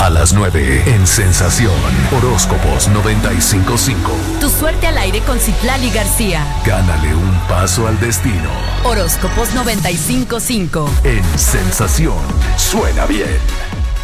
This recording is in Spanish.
A las 9 en Sensación. Horóscopos 95.5. Tu suerte al aire con Citlali García. Gánale un paso al destino. Horóscopos 95.5. En Sensación. Suena bien.